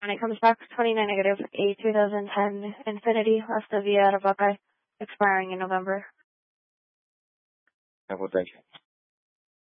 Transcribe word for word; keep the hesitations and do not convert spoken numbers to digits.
And it comes back twenty-nine negative, a two thousand ten Infiniti Asta Via at a Buckeye, expiring in November. Have a good day.